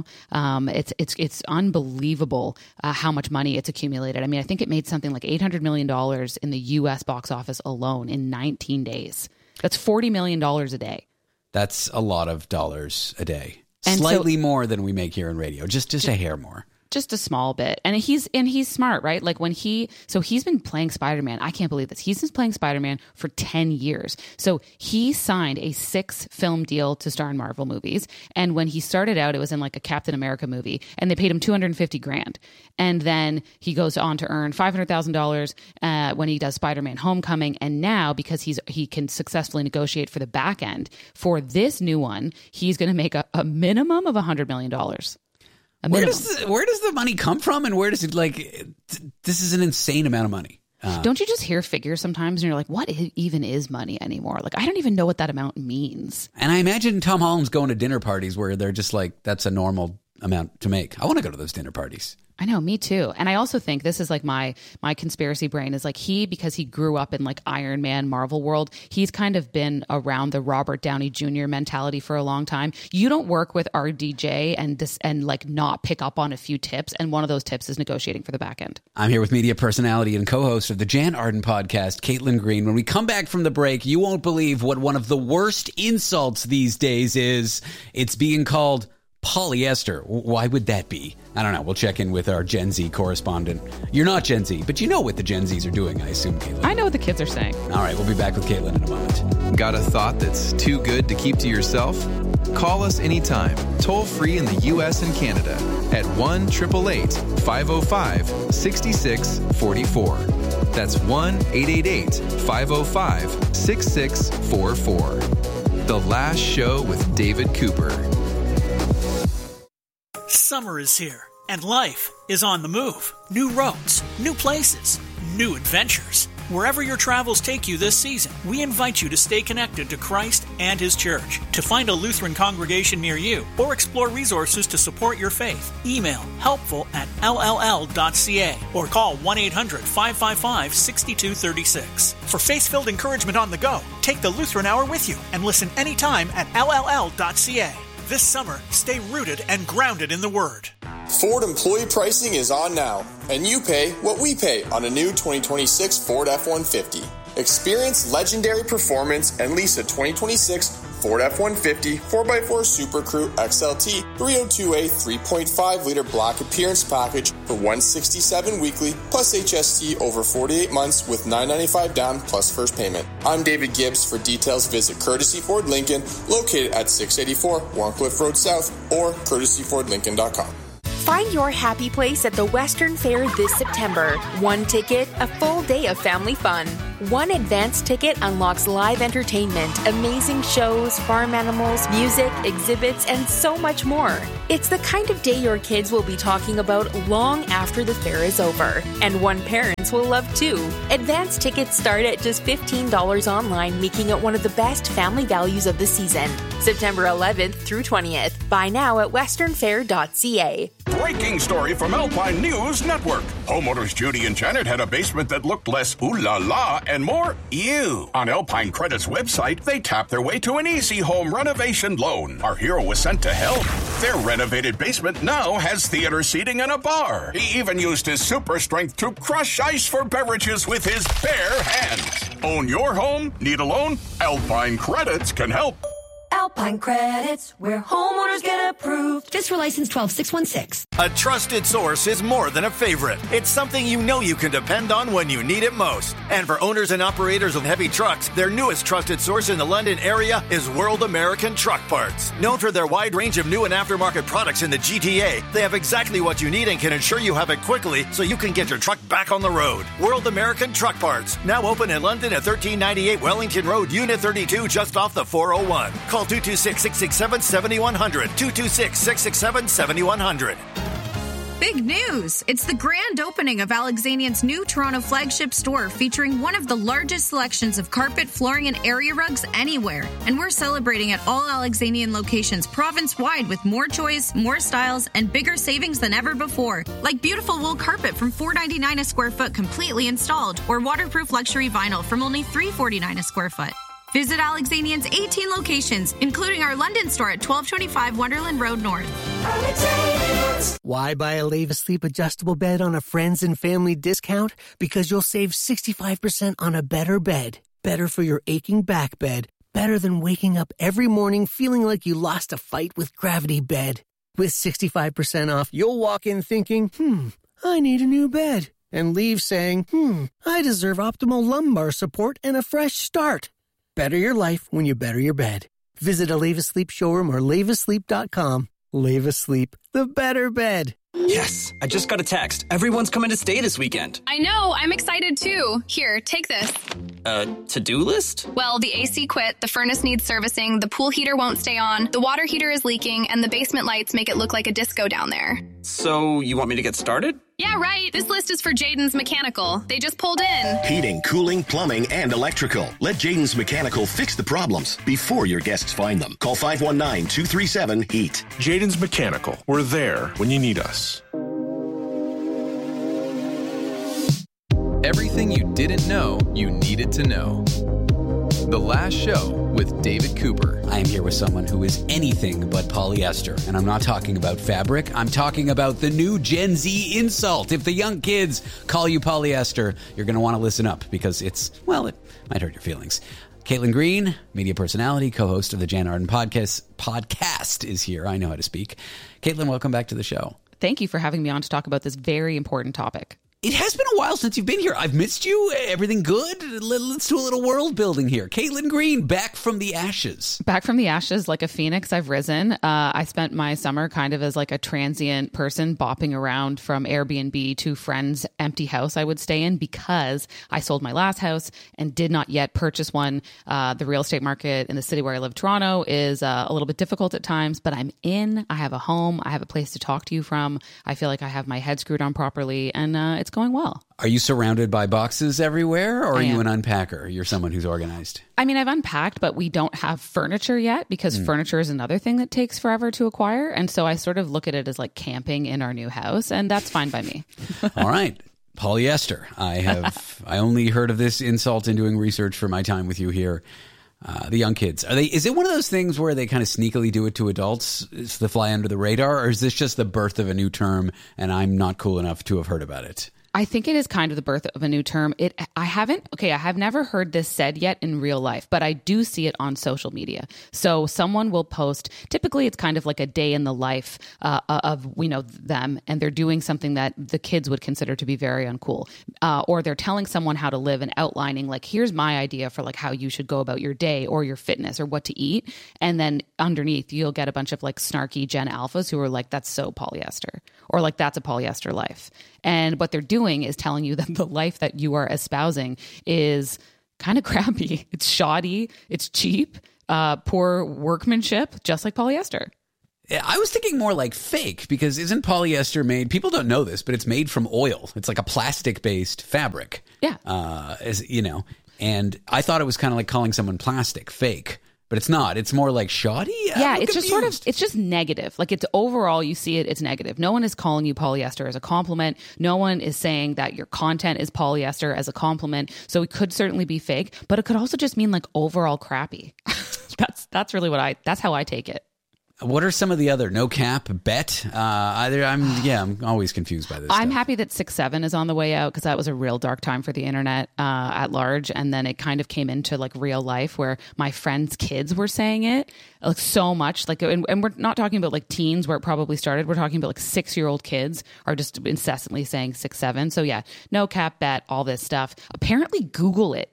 It's unbelievable how much money it's accumulated. I mean, I think it made something like $800 million in the U.S. box office alone in 19 days. That's $40 million a day. That's a lot of dollars a day. And slightly more than we make here in radio. Just a hair more. Just a small bit. And he's smart, right? Like he's been playing Spider-Man. I can't believe this. He's been playing Spider-Man for 10 years. So he signed a 6-film deal to star in Marvel movies. And when he started out, it was in like a Captain America movie and they paid him $250,000. And then he goes on to earn $500,000 when he does Spider-Man Homecoming. And now because he can successfully negotiate for the back end for this new one, he's going to make a minimum of $100 million. Where does the money come from, and where does it this is an insane amount of money. Don't you just hear figures sometimes and you're like, what even is money anymore? Like, I don't even know what that amount means. And I imagine Tom Holland's going to dinner parties where they're just like, that's a normal amount to make. I want to go to those dinner parties. I know, me too. And I also think this is like my conspiracy brain is like because he grew up in like Iron Man Marvel world, he's kind of been around the Robert Downey Jr. mentality for a long time. You don't work with RDJ and like not pick up on a few tips. And one of those tips is negotiating for the back end. I'm here with media personality and co-host of the Jan Arden podcast, Caitlin Green. When we come back from the break, you won't believe what one of the worst insults these days is. It's being called polyester. Why would that be? I don't know. We'll check in with our Gen Z correspondent. You're not Gen Z, but you know what the Gen Zs are doing, I assume, Caitlin. I know what the kids are saying. All right, we'll be back with Caitlin in a moment. Got a thought that's too good to keep to yourself? Call us anytime, toll free in the U.S. and Canada at 1-888-505-6644. That's 1-888-505-6644. The Last Show with David Cooper. Summer is here, and life is on the move. New roads, new places, new adventures. Wherever your travels take you this season, we invite you to stay connected to Christ and His church. To find a Lutheran congregation near you or explore resources to support your faith, email helpful@lll.ca or call 1-800-555-6236. For faith-filled encouragement on the go, take the Lutheran Hour with you and listen anytime at lll.ca. This summer, stay rooted and grounded in the Word. Ford employee pricing is on now, and you pay what we pay on a new 2026 Ford F-150. Experience legendary performance and lease a 2026 Ford F-150 4x4 Super Crew XLT 302A 3.5-liter black appearance package for $167 weekly plus HST over 48 months with $995 down plus first payment. I'm David Gibbs. For details, visit Courtesy Ford Lincoln, located at 684 Warncliffe Road South, or courtesyfordlincoln.com. Find your happy place at the Western Fair this September. One ticket, a full day of family fun. One advance ticket unlocks live entertainment, amazing shows, farm animals, music, exhibits, and so much more. It's the kind of day your kids will be talking about long after the fair is over. And one parents will love too. Advance tickets start at just $15 online, making it one of the best family values of the season. September 11th through 20th. Buy now at westernfair.ca. Breaking story from Alpine News Network. Homeowners Judy and Janet had a basement that looked less ooh la la and more ew. On Alpine Credit's website, they tapped their way to an easy home renovation loan. Our hero was sent to help. Their renovated basement now has theater seating and a bar. He even used his super strength to crush ice for beverages with his bare hands. Own your home? Need a loan? Alpine Credits can help. Alpine Credits, where homeowners get approved. FSR license 12616. A trusted source is more than a favorite. It's something you know you can depend on when you need it most. And for owners and operators of heavy trucks, their newest trusted source in the London area is World American Truck Parts. Known for their wide range of new and aftermarket products in the GTA, they have exactly what you need and can ensure you have it quickly so you can get your truck back on the road. World American Truck Parts, now open in London at 1398 Wellington Road, Unit 32, just off the 401. Call 226-667-7100. 226-667-7100. Big news! It's the grand opening of Alexanian's new Toronto flagship store featuring one of the largest selections of carpet, flooring, and area rugs anywhere. And we're celebrating at all Alexanian locations province-wide with more choice, more styles, and bigger savings than ever before. Like beautiful wool carpet from $4.99 a square foot completely installed, or waterproof luxury vinyl from only $3.49 a square foot. Visit Alexanian's 18 locations, including our London store at 1225 Wonderland Road North. Why buy a Leave Asleep adjustable bed on a friends and family discount? Because you'll save 65% on a better bed. Better for your aching back bed. Better than waking up every morning feeling like you lost a fight with Gravity Bed. With 65% off, you'll walk in thinking, I need a new bed. And leave saying, I deserve optimal lumbar support and a fresh start. Better your life when you better your bed. Visit a Leave Asleep showroom or leaveasleep.com. Leave Asleep, the better bed. Yes, I just got a text. Everyone's coming to stay this weekend. I know, I'm excited too. Here, take this. To-do list? Well, the AC quit, the furnace needs servicing, the pool heater won't stay on, the water heater is leaking, and the basement lights make it look like a disco down there. So, you want me to get started? Yeah, right. This list is for Jaden's Mechanical. They just pulled in. Heating, cooling, plumbing, and electrical. Let Jaden's Mechanical fix the problems before your guests find them. Call 519-237-HEAT. Jaden's Mechanical. We're there when you need us. Everything you didn't know you needed to know. The Last Show with David Cooper. I am here with someone who is anything but polyester. And I'm not talking about fabric. I'm talking about the new Gen Z insult. If the young kids call you polyester, you're going to want to listen up because it might hurt your feelings. Caitlin Green, media personality, co-host of the Jan Arden podcast is here. I know how to speak. Caitlin, welcome back to the show. Thank you for having me on to talk about this very important topic. It has been a while since you've been here. I've missed you. Everything good? Let's do a little world building here. Caitlin Green, back from the ashes. Back from the ashes, like a phoenix, I've risen. I spent my summer kind of as like a transient person bopping around from Airbnb to friends' empty house I would stay in because I sold my last house and did not yet purchase one. The real estate market in the city where I live, Toronto, is a little bit difficult at times, but I'm in. I have a home. I have a place to talk to you from. I feel like I have my head screwed on properly, and it's going well. Are you surrounded by boxes everywhere, or are you an unpacker? You're someone who's organized. I mean, I've unpacked, but we don't have furniture yet because furniture is another thing that takes forever to acquire. And so I sort of look at it as like camping in our new house, and that's fine by me. All right. Polyester. I only heard of this insult in doing research for my time with you here. The young kids, is it one of those things where they kind of sneakily do it to adults to fly under the radar, or is this just the birth of a new term and I'm not cool enough to have heard about it? I think it is kind of the birth of a new term. I have never heard this said yet in real life, but I do see it on social media. So someone will post, typically it's kind of like a day in the life of them, and they're doing something that the kids would consider to be very uncool. Or they're telling someone how to live and outlining, like, here's my idea for like how you should go about your day or your fitness or what to eat. And then underneath you'll get a bunch of like snarky Gen Alphas who are like, that's so polyester, or like, that's a polyester life. And what they're doing is telling you that the life that you are espousing is kind of crappy. It's shoddy. It's cheap, poor workmanship, just like polyester. I was thinking more like fake, because isn't polyester made, people don't know this, but it's made from oil. It's like a plastic-based fabric. Yeah. And I thought it was kind of like calling someone plastic, fake. But it's not. It's more like shoddy. Yeah, it's just sort of, it's just negative. Like, it's overall, you see it, it's negative. No one is calling you polyester as a compliment. No one is saying that your content is polyester as a compliment. So it could certainly be fake, but it could also just mean like overall crappy. That's really that's how I take it. What are some of the other no cap bet? I'm always confused by this. I'm happy that 6'7" is on the way out, because that was a real dark time for the internet at large, and then it kind of came into like real life where my friends' kids were saying it like so much, like, and we're not talking about like teens where it probably started. We're talking about like 6-year-old kids are just incessantly saying 6'7". So yeah, no cap bet, all this stuff. Apparently, Google it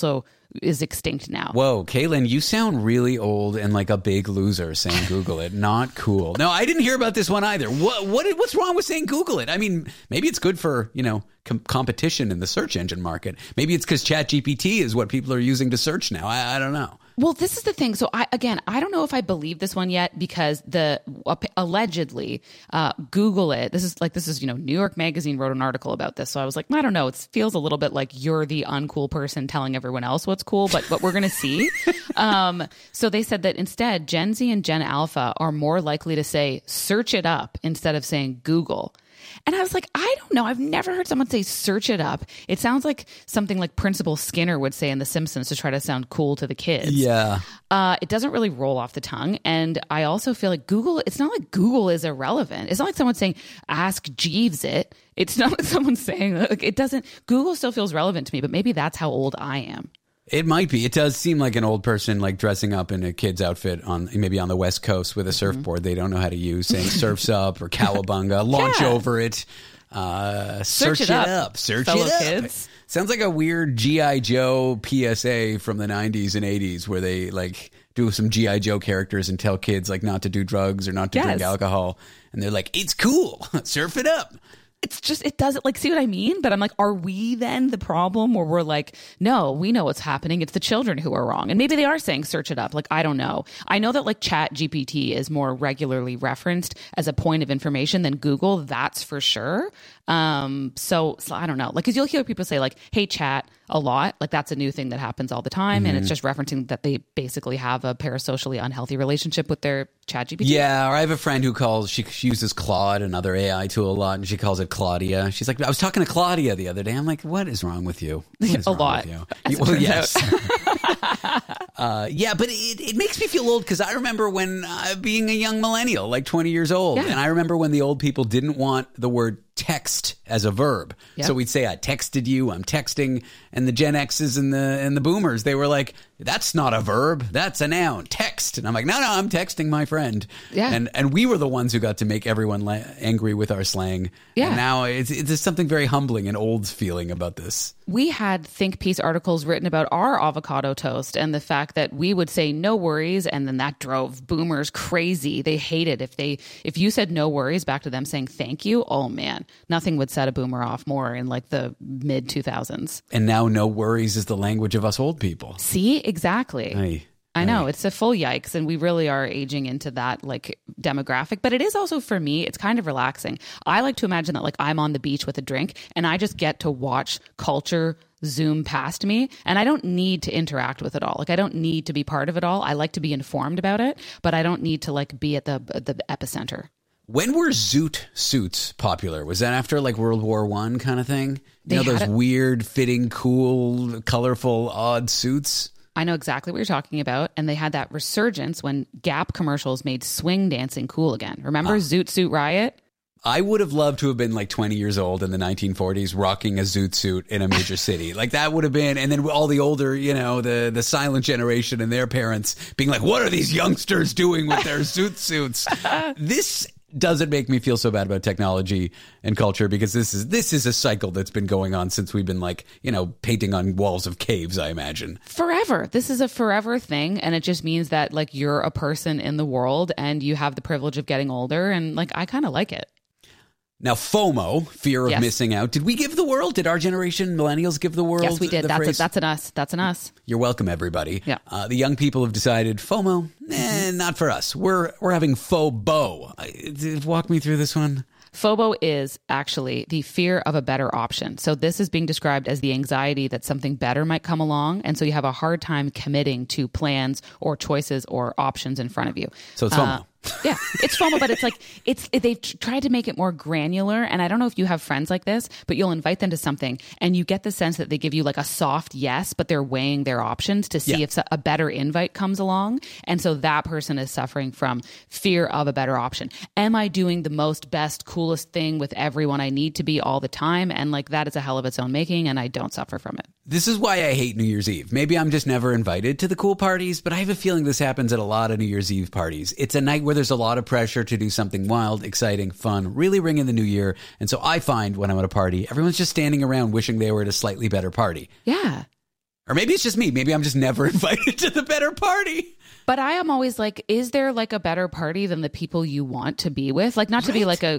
is extinct now. Whoa, Caitlin, you sound really old and like a big loser saying Google it. Not cool. No, I didn't hear about this one either. What's wrong with saying Google it? I mean, maybe it's good for, competition in the search engine market. Maybe it's because ChatGPT is what people are using to search now. I don't know. Well, this is the thing. So I don't know if I believe this one yet, because allegedly Google it. This is New York Magazine wrote an article about this. So I was like, I don't know. It feels a little bit like you're the uncool person telling everyone else what's cool, but we're going to see. So they said that instead, Gen Z and Gen Alpha are more likely to say search it up instead of saying Google. And I was like, I don't know. I've never heard someone say search it up. It sounds like something like Principal Skinner would say in The Simpsons to try to sound cool to the kids. Yeah. It doesn't really roll off the tongue. And I also feel like Google, it's not like Google is irrelevant. It's not like someone saying, ask Jeeves it. It's not like someone saying, like, it doesn't, Google still feels relevant to me, but maybe that's how old I am. It might be. It does seem like an old person like dressing up in a kid's outfit on the West Coast with a surfboard they don't know how to use, saying surf's up or cowabunga, launch over it, search it up, search it up. Kids. Sounds like a weird G.I. Joe PSA from the 90s and 80s where they like do some G.I. Joe characters and tell kids like not to do drugs or not to drink alcohol. And they're like, it's cool. Surf it up. It's just, it doesn't, like, see what I mean? But I'm like, are we then the problem, or we're like, no, we know what's happening. It's the children who are wrong. And maybe they are saying search it up. Like, I don't know. I know that like ChatGPT is more regularly referenced as a point of information than Google. That's for sure. So I don't know. Like, cause you'll hear people say like, hey, chat a lot. Like that's a new thing that happens all the time. And it's just referencing that they basically have a parasocially unhealthy relationship with their ChatGPT. Yeah. Or I have a friend who she uses Claude, another AI tool, a lot, and she calls it Claudia. She's like, I was talking to Claudia the other day. I'm like, what is wrong with you? A lot. Well, yes. Yeah, but it makes me feel old because I remember when being a young millennial, like 20 years old, and I remember when the old people didn't want the word text as a verb. Yep. So we'd say, I texted you, I'm texting, and the Gen X's and the boomers, they were like, that's not a verb, that's a noun, text. And I'm like, no, I'm texting my friend. Yeah. And we were the ones who got to make everyone angry with our slang. Yeah. And now it's something very humbling and old feeling about this. We had think piece articles written about our avocado toast and the fact that we would say no worries, and then that drove boomers crazy. They hated if you said no worries back to them saying thank you. Oh man, nothing would set a boomer off more in like the mid 2000s. And now no worries is the language of us old people. See, exactly. I know, it's a full yikes, and we really are aging into that like demographic. But it is also, for me, it's kind of relaxing. I like to imagine that like I'm on the beach with a drink and I just get to watch culture zoom past me, and I don't need to interact with it all. Like I don't need to be part of it all. I like to be informed about it, but I don't need to like be at the epicenter. When were zoot suits popular? Was that after like World War I kind of thing? You know, those weird, fitting, cool, colorful, odd suits? I know exactly what you're talking about. And they had that resurgence when Gap commercials made swing dancing cool again. Remember Zoot Suit Riot? I would have loved to have been like 20 years old in the 1940s rocking a zoot suit in a major city. Like that would have been, and then all the older, the silent generation and their parents being like, what are these youngsters doing with their zoot suits? This doesn't make me feel so bad about technology and culture because this is a cycle that's been going on since we've been painting on walls of caves, I imagine. Forever. This is a forever thing. And it just means that like you're a person in the world and you have the privilege of getting older. And like, I kind of like it. Now, FOMO, fear of missing out. Did we give the world? Did our generation, millennials, give the world? Yes, we did. That's an us. That's an us. You're welcome, everybody. Yeah. The young people have decided FOMO, not for us. We're having FOBO. Walk me through this one. FOBO is actually the fear of a better option. So this is being described as the anxiety that something better might come along. And so you have a hard time committing to plans or choices or options in front of you. So it's FOMO. Yeah, it's FOMO, but it's like they've tried to make it more granular. And I don't know if you have friends like this, but you'll invite them to something and you get the sense that they give you like a soft yes, but they're weighing their options to see if a better invite comes along. And so that person is suffering from fear of a better option. Am I doing the most best, coolest thing with everyone I need to be all the time? And like that is a hell of its own making, and I don't suffer from it. This is why I hate New Year's Eve. Maybe I'm just never invited to the cool parties, but I have a feeling this happens at a lot of New Year's Eve parties. It's a night where there's a lot of pressure to do something wild, exciting, fun, really ring in the new year. And so I find when I'm at a party, everyone's just standing around wishing they were at a slightly better party. Yeah. Or maybe it's just me. Maybe I'm just never invited to the better party. But I am always like, is there like a better party than the people you want to be with? Like not to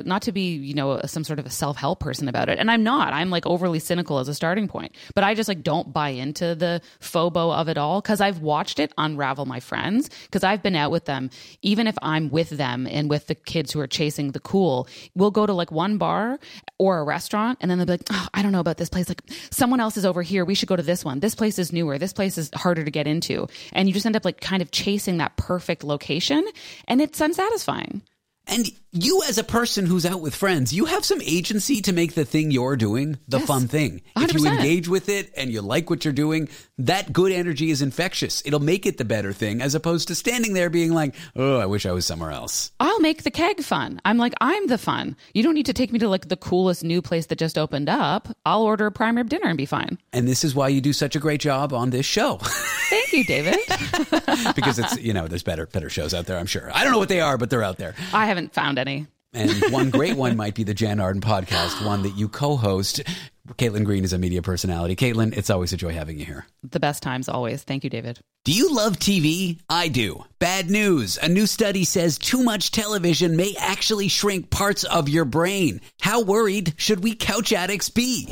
be some sort of a self-help person about it. And I'm not. I'm like overly cynical as a starting point. But I just like don't buy into the FOBO of it all because I've watched it unravel my friends because I've been out with them. Even if I'm with them and with the kids who are chasing the cool, we'll go to like one bar or a restaurant and then they'll be like, oh, I don't know about this place. Like someone else is over here. We should go to this one. This place is newer. This place is harder to get into. And you just end up like kind of chasing that perfect location, and it's unsatisfying. And you as a person who's out with friends, you have some agency to make the thing you're doing the fun thing. 100%. If you engage with it and you like what you're doing, that good energy is infectious. It'll make it the better thing as opposed to standing there being like, oh, I wish I was somewhere else. I'll make the keg fun. I'm like, I'm the fun. You don't need to take me to like the coolest new place that just opened up. I'll order a prime rib dinner and be fine. And this is why you do such a great job on this show. Thank you, David. Because it's, there's better shows out there, I'm sure. I don't know what they are, but they're out there. I haven't found any. And one great one might be the Jan Arden podcast, one that you co-host. Caitlin Green is a media personality. Caitlin, it's always a joy having you here. The best times always. Thank you, David. Do you love TV? I do. Bad news. A new study says too much television may actually shrink parts of your brain. How worried should we couch addicts be?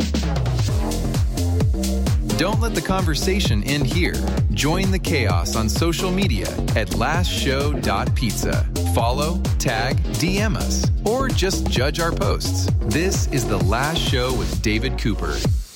Don't let the conversation end here. Join the chaos on social media at lastshow.pizza. Follow, tag, DM us, or just judge our posts. This is The Last Show with David Cooper.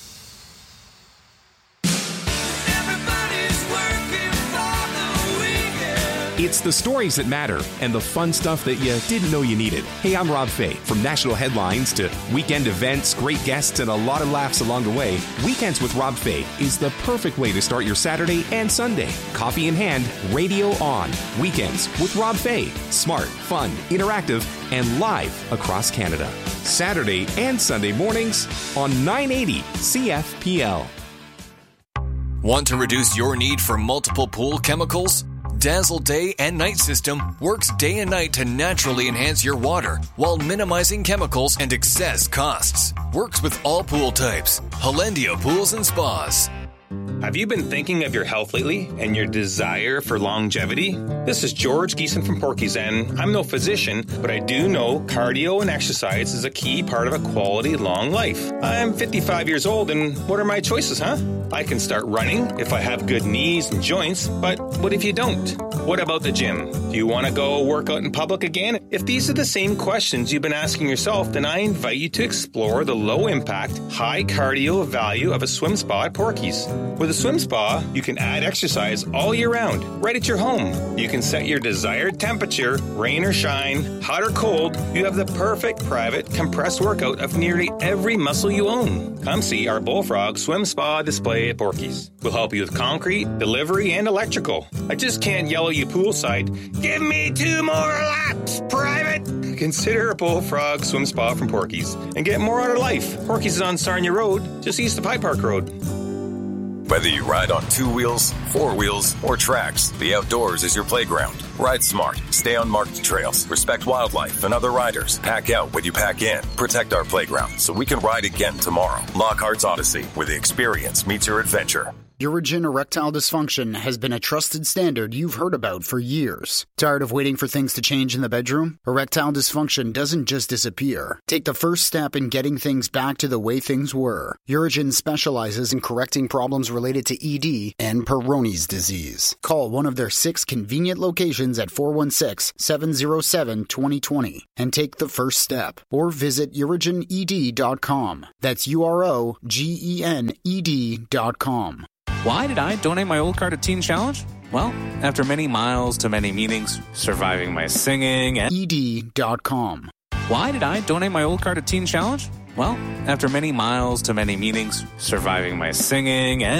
It's the stories that matter and the fun stuff that you didn't know you needed. Hey, I'm Rob Fay. From national headlines to weekend events, great guests, and a lot of laughs along the way, Weekends with Rob Fay is the perfect way to start your Saturday and Sunday. Coffee in hand, radio on. Weekends with Rob Fay. Smart, fun, interactive, and live across Canada. Saturday and Sunday mornings on 980 CFPL. Want to reduce your need for multiple pool chemicals? Dazzle Day and Night System works day and night to naturally enhance your water while minimizing chemicals and excess costs. Works with all pool types. Hollandia Pools and Spas. Have you been thinking of your health lately and your desire for longevity? This is George Geeson from Porky's, and I'm no physician, but I do know cardio and exercise is a key part of a quality long life. I'm 55 years old, and what are my choices, huh? I can start running if I have good knees and joints, but what if you don't? What about the gym? Do you want to go work out in public again? If these are the same questions you've been asking yourself, then I invite you to explore the low-impact, high-cardio value of a swim spa at Porky's. With a swim spa, you can add exercise all year round, right at your home. You can set your desired temperature, rain or shine, hot or cold. You have the perfect private compressed workout of nearly every muscle you own. Come see our Bullfrog Swim Spa display at Porky's. We'll help you with concrete, delivery, and electrical. I just can't yell at you poolside, "Give me 2 more laps, private!" consider a bullfrog swim spa from Porky's and get more out of life. Porky's is on Sarnia Road, just east of High Park Road. Whether you ride on 2 wheels, 4 wheels, or tracks, the outdoors is your playground. Ride smart, stay on marked trails, respect wildlife and other riders, pack out what you pack in, protect our playground so we can ride again tomorrow. Lockhart's Odyssey, where the experience meets your adventure. Urigen erectile dysfunction has been a trusted standard you've heard about for years. Tired of waiting for things to change in the bedroom? Erectile dysfunction doesn't just disappear. Take the first step in getting things back to the way things were. Urigen specializes in correcting problems related to ED and Peyronie's disease. Call one of their 6 convenient locations at 416-707-2020 and take the first step. Or visit urigened.com. That's UROGENED.com. Why did I donate my old car to Teen Challenge? Well, after many miles to many meetings, surviving my singing and ED.com. Why did I donate my old car to Teen Challenge? Well, after many miles to many meetings, surviving my singing and